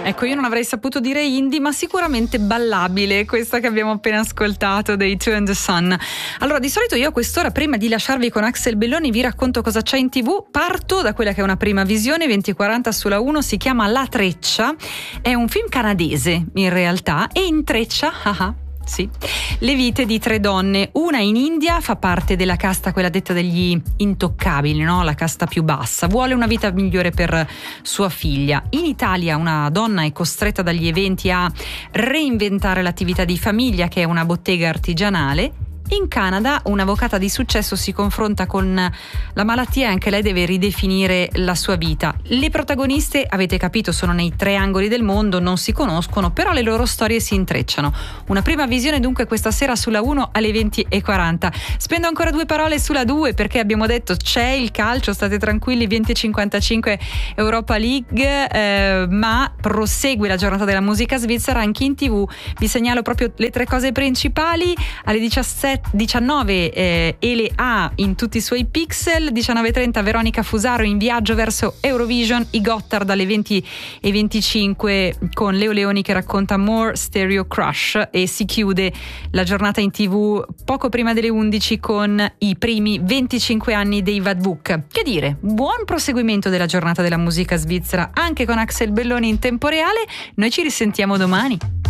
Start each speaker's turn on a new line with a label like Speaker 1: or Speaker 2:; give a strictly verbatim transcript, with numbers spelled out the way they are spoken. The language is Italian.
Speaker 1: Ecco, io non avrei saputo dire indie, ma sicuramente ballabile, questa che abbiamo appena ascoltato dei Two and the Sun. Allora, di solito io a quest'ora, prima di lasciarvi con Axel Belloni, vi racconto cosa c'è in tv. Parto da quella che è una prima visione, venti e quaranta sulla uno, si chiama La Treccia, è un film canadese in realtà e intreccia, ah sì, le vite di tre donne. Una in India fa parte della casta, quella detta degli intoccabili, no? La casta più bassa. Vuole una vita migliore per sua figlia. In Italia una donna è costretta dagli eventi a reinventare l'attività di famiglia, che è una bottega artigianale. In Canada un'avvocata di successo si confronta con la malattia e anche lei deve ridefinire la sua vita. Le protagoniste, avete capito, sono nei tre angoli del mondo, non si conoscono, però le loro storie si intrecciano. Una prima visione dunque questa sera sulla uno alle venti e quaranta. Spendo ancora due parole sulla due perché abbiamo detto c'è il calcio, state tranquilli, venti e cinquantacinque Europa League, eh, ma prosegue la giornata della musica svizzera anche in tv. Vi segnalo proprio le tre cose principali. Alle diciassette diciannove eh, Ele A in tutti i suoi pixel, diciannove e trenta Veronica Fusaro in viaggio verso Eurovision, i Gotthard alle venti e venticinque con Leo Leoni che racconta More Stereo Crush, e si chiude la giornata in tv poco prima delle undici con i primi venticinque anni dei Vadvuk. Che dire, buon proseguimento della giornata della musica svizzera anche con Axel Belloni in tempo reale. Noi ci risentiamo domani.